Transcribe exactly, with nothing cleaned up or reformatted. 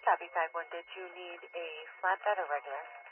Copy five one. Did you need a flatbed or regular?